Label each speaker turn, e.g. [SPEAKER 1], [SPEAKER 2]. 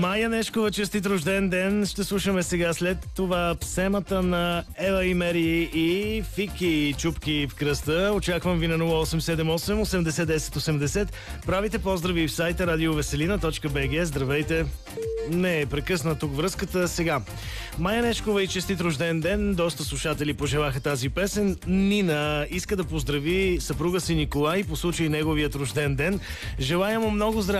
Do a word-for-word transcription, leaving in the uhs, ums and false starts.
[SPEAKER 1] Майя Нешкова, честит рожден ден. Ще слушаме сега след това псемата на Ева и Мери и Фики чупки в кръста. Очаквам ви на нула осем седем осем осемдесет десет осемдесет. Правите поздрави в сайта радиовеселина точка би джи. Здравейте! Не, прекъсна тук връзката. Сега. Майя Нешкова и честит рожден ден. Доста слушатели пожелаха тази песен. Нина иска да поздрави съпруга си Николай по случай неговият рожден ден. Желая му много здраве